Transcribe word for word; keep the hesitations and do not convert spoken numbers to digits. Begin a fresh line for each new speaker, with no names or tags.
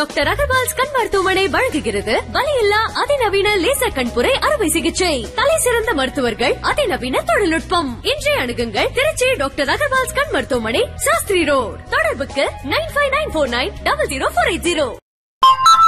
Doctor Agarwal's கண் மருத்துவமனை வழங்குகிறது வலியில்லா அதிநவீன லேசர் கண்புரை அறுவை சிகிச்சை. தலை சிறந்த மருத்துவர்கள், அதிநவீன தொழில்நுட்பம். இன்றைய அணுகுங்கள் திருச்சி டாக்டர் அகர்வால்ஸ் கண் மருத்துவமனை, சாஸ்திரி ரோட். தொடர்புக்கு nine five nine four nine double zero four eight zero.